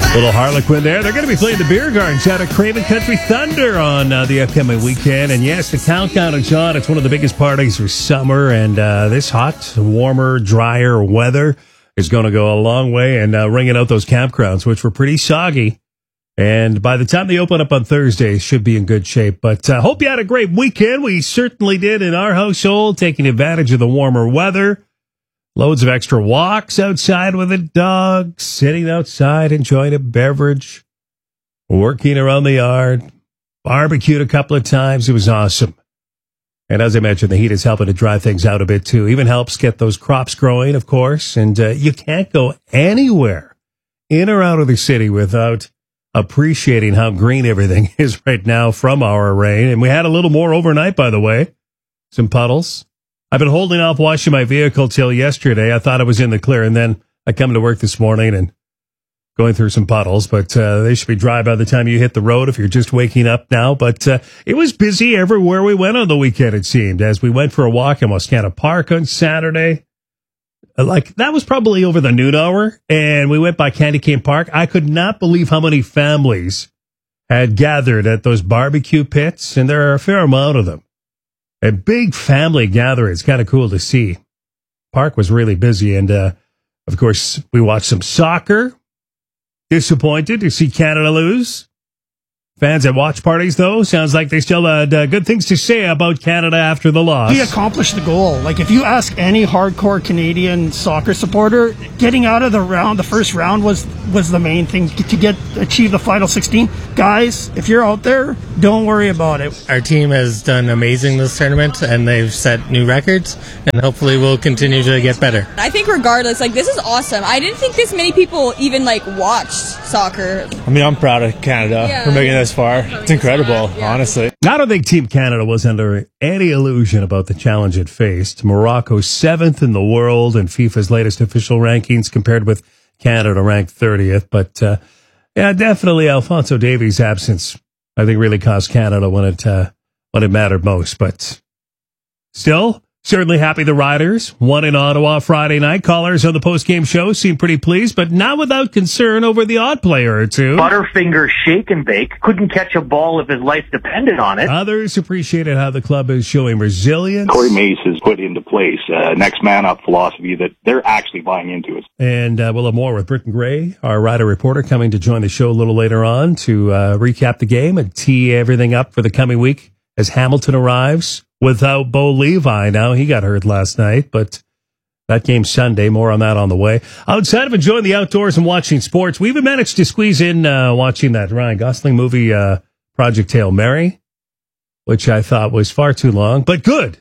Little Harlequin there. They're going to be playing the Beer Gardens out at Craven Country Thunder on the upcoming weekend. And yes, the countdown is on. It's one of the biggest parties for summer. And this hot, warmer, drier weather is going to go a long way and wringing out those campgrounds, which were pretty soggy. And by the time they open up on Thursday, should be in good shape. But hope you had a great weekend. We certainly did in our household, taking advantage of the warmer weather. Loads of extra walks outside with the dog, sitting outside, enjoying a beverage, working around the yard, barbecued a couple of times. It was awesome. And as I mentioned, the heat is helping to dry things out a bit too. Even helps get those crops growing, of course. And you can't go anywhere in or out of the city without appreciating how green everything is right now from our rain. And we had a little more overnight, by the way. Some puddles. I've been holding off washing my vehicle till yesterday. I thought I was in the clear, and then I come to work this morning and going through some puddles, but they should be dry by the time you hit the road if you're just waking up now. But it was busy everywhere we went on the weekend, it seemed, as we went for a walk in Wascana Park on Saturday. That was probably over the noon hour, and we went by Candy Cane Park. I could not believe how many families had gathered at those barbecue pits, and there are a fair amount of them. A big family gathering. It's kind of cool to see. Park was really busy. And, of course, we watched some soccer. Disappointed to see Canada lose. Fans at watch parties, though, sounds like they still had good things to say about Canada after the loss. We accomplished the goal. Like, if you ask any hardcore Canadian soccer supporter, getting out of the first round was the main thing to achieve the final 16. Guys, if you're out there, don't worry about it. Our team has done amazing this tournament, and they've set new records, and hopefully we'll continue to get better. I think regardless, this is awesome. I didn't think this many people even, watched soccer. I mean, I'm proud of Canada for making this far. It's incredible, honestly. I don't think Team Canada was under any illusion about the challenge it faced. Morocco's 7th in the world in FIFA's latest official rankings, compared with Canada ranked 30th. But, definitely Alphonso Davies' absence, I think, really cost Canada when it mattered most. But still, certainly happy the Riders won in Ottawa Friday night. Callers on the post-game show seemed pretty pleased, but not without concern over the odd player or two. Butterfinger shake and bake. Couldn't catch a ball if his life depended on it. Others appreciated how the club is showing resilience. Corey Mace has put into place next man up philosophy that they're actually buying into it. And we'll have more with Britton Gray, our Rider reporter, coming to join the show a little later on to recap the game and tee everything up for the coming week as Hamilton arrives. Without Bo Levi now. He got hurt last night, but that game Sunday. More on that on the way. Outside of enjoying the outdoors and watching sports, we even managed to squeeze in watching that Ryan Gosling movie, Project Hail Mary, which I thought was far too long, but good.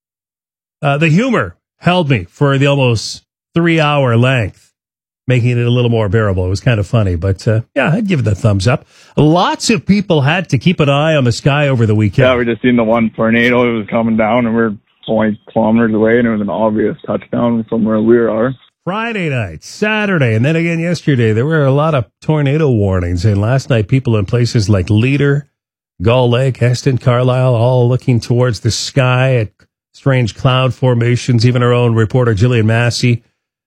The humor held me for the almost 3-hour length, making it a little more bearable. It was kind of funny, but I'd give it a thumbs up. Lots of people had to keep an eye on the sky over the weekend. Yeah, we just seen the one tornado. It was coming down, and we're 20 kilometers away, and it was an obvious touchdown from where we are. Friday night, Saturday, and then again yesterday, there were a lot of tornado warnings. And last night, people in places like Leader, Gull Lake, Heston, Carlisle, all looking towards the sky at strange cloud formations. Even our own reporter, Jillian Massey,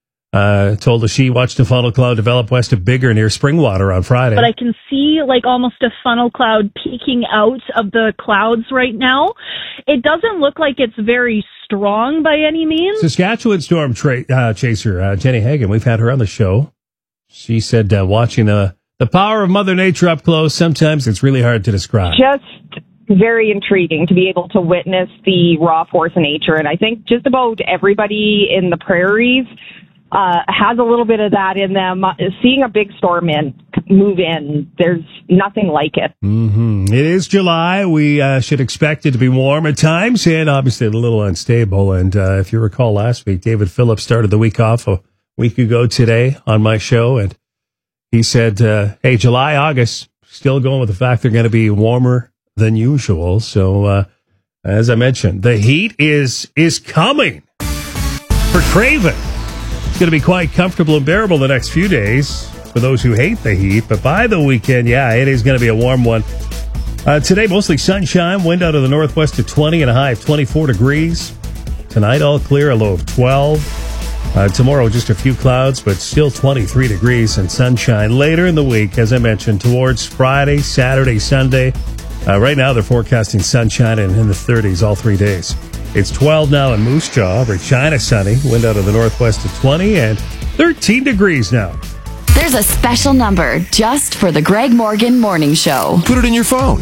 told us she watched a funnel cloud develop west of Bigger near Springwater on Friday. But I can see almost a funnel cloud peeking out of the clouds right now. It doesn't look like it's very strong by any means. Saskatchewan storm chaser Jenny Hagan, we've had her on the show. She said watching the power of Mother Nature up close, sometimes it's really hard to describe. Just very intriguing to be able to witness the raw force of nature. And I think just about everybody in the prairies has a little bit of that in them. Seeing a big storm move in, there's nothing like it. Mm-hmm. It is July. We should expect it to be warm at times and obviously a little unstable. And if you recall last week, David Phillips started the week off a week ago today on my show. And he said, hey, July, August, still going with the fact they're going to be warmer than usual. So as I mentioned, the heat is coming for Craven. It's going to be quite comfortable and bearable the next few days for those who hate the heat. But by the weekend, it is going to be a warm one. Today, mostly sunshine, wind out of the northwest at 20 and a high of 24 degrees. Tonight, all clear, a low of 12. Tomorrow, just a few clouds, but still 23 degrees and sunshine. Later in the week, as I mentioned, towards Friday, Saturday, Sunday. Right now, they're forecasting sunshine and in the 30s all 3 days. It's 12 now in Moose Jaw. Regina, sunny. Wind out of the northwest at 20 and 13 degrees now. There's a special number just for the Greg Morgan Morning Show. Put it in your phone.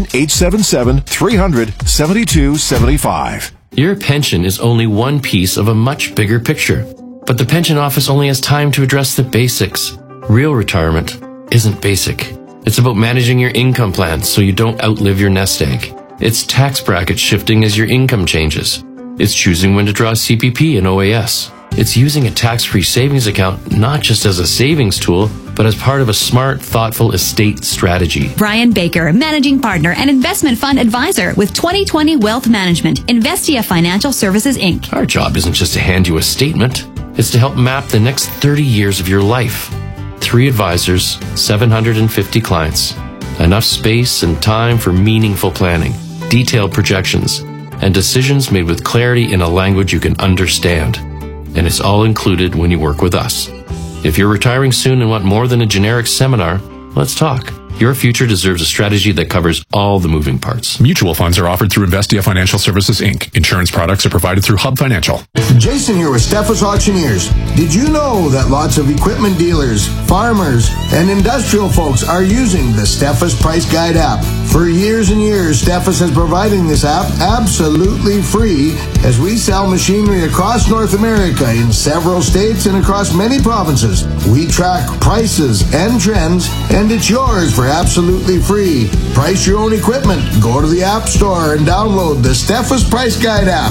1-877-300-7275. Your pension is only one piece of a much bigger picture. But the pension office only has time to address the basics. Real retirement isn't basic. It's about managing your income plan so you don't outlive your nest egg. It's tax bracket shifting as your income changes. It's choosing when to draw CPP and OAS. It's using a tax-free savings account not just as a savings tool, but as part of a smart, thoughtful estate strategy. Brian Baker, Managing Partner and Investment Fund Advisor with 2020 Wealth Management, Investia Financial Services, Inc. Our job isn't just to hand you a statement. It's to help map the next 30 years of your life. 3 advisors, 750 clients. Enough space and time for meaningful planning, detailed projections, and decisions made with clarity in a language you can understand. And it's all included when you work with us. If you're retiring soon and want more than a generic seminar, let's talk. Your future deserves a strategy that covers all the moving parts. Mutual funds are offered through Investia Financial Services, Inc. Insurance products are provided through Hub Financial. Jason here with Steffes Auctioneers. Did you know that lots of equipment dealers, farmers, and industrial folks are using the Steffes Price Guide app? For years and years, Steffes has providing this app absolutely free as we sell machinery across North America in several states and across many provinces. We track prices and trends, and it's yours for absolutely free. Price your own equipment. Go to the App Store and download the Steffes Price Guide app.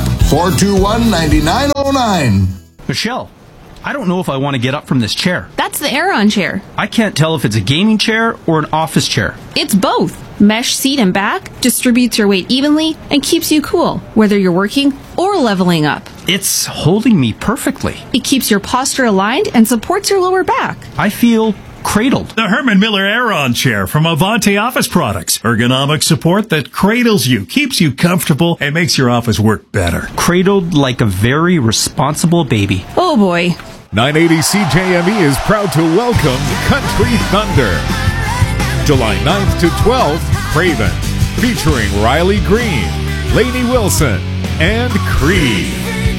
421-9909. Michelle, I don't know if I want to get up from this chair. That's the Aeron chair. I can't tell if it's a gaming chair or an office chair. It's both. Mesh seat and back distributes your weight evenly and keeps you cool, whether you're working or leveling up. It's holding me perfectly. It keeps your posture aligned and supports your lower back. I feel cradled. The Herman Miller Aeron chair from Avante Office Products. Ergonomic support that cradles you, keeps you comfortable, and makes your office work better. Cradled like a very responsible baby. Oh boy. 980 CJME is proud to welcome Country Thunder. July 9th to 12th, Craven, featuring Riley Green, Lainey Wilson, and Creed.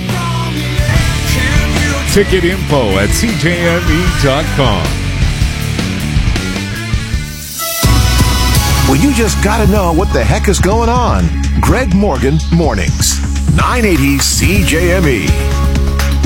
Ticket info at CJME.com. Well, you just gotta know what the heck is going on. Greg Morgan Mornings, 980 CJME.